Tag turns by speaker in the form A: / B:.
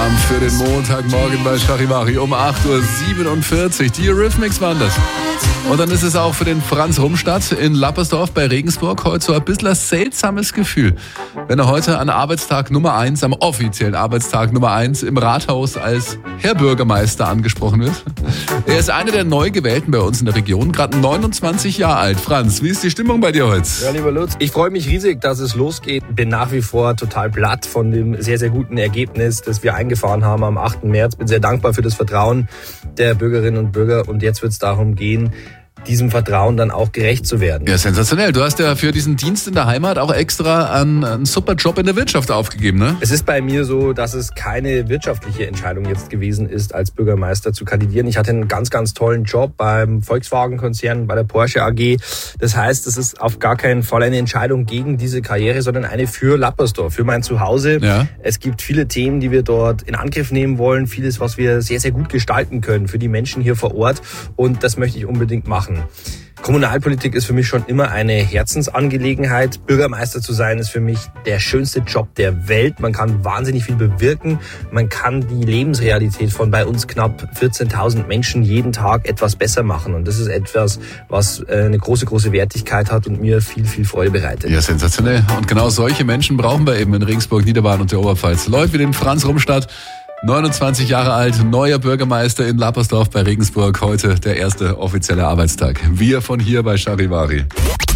A: Programm für den Montagmorgen bei Charivari um 8.47 Uhr. Die Eurythmics waren das. Und dann ist es auch für den Franz Rumstadt in Lappersdorf bei Regensburg heute so ein bisschen ein seltsames Gefühl, wenn er heute an Arbeitstag Nummer 1, am offiziellen Arbeitstag Nummer 1 im Rathaus als Herr Bürgermeister angesprochen wird. Er ist einer der Neugewählten bei uns in der Region, gerade 29 Jahre alt. Franz, wie ist die Stimmung bei dir heute?
B: Ja, lieber Lutz, ich freue mich riesig, dass es losgeht. Bin nach wie vor total platt von dem sehr, sehr guten Ergebnis, das wir eingefahren haben am 8. März. Bin sehr dankbar für das Vertrauen der Bürgerinnen und Bürger. Und jetzt wird es darum gehen, diesem Vertrauen dann auch gerecht zu werden.
A: Ja, sensationell. Du hast ja für diesen Dienst in der Heimat auch extra einen super Job in der Wirtschaft aufgegeben, ne?
B: Es ist bei mir so, dass es keine wirtschaftliche Entscheidung jetzt gewesen ist, als Bürgermeister zu kandidieren. Ich hatte einen ganz, ganz tollen Job beim Volkswagen-Konzern, bei der Porsche AG. Das heißt, es ist auf gar keinen Fall eine Entscheidung gegen diese Karriere, sondern eine für Lappersdorf, für mein Zuhause.
A: Ja.
B: Es gibt viele Themen, die wir dort in Angriff nehmen wollen. Vieles, was wir sehr, sehr gut gestalten können für die Menschen hier vor Ort. Und das möchte ich unbedingt machen. Kommunalpolitik ist für mich schon immer eine Herzensangelegenheit. Bürgermeister zu sein ist für mich der schönste Job der Welt. Man kann wahnsinnig viel bewirken. Man kann die Lebensrealität von bei uns knapp 14.000 Menschen jeden Tag etwas besser machen. Und das ist etwas, was eine große, große Wertigkeit hat und mir viel, viel Freude bereitet.
A: Ja, sensationell. Und genau solche Menschen brauchen wir eben in Regensburg, Niederbayern und der Oberpfalz. Leute wie den Franz Rumstadt, 29 Jahre alt, neuer Bürgermeister in Lappersdorf bei Regensburg. Heute der erste offizielle Arbeitstag. Wir von hier bei Charivari.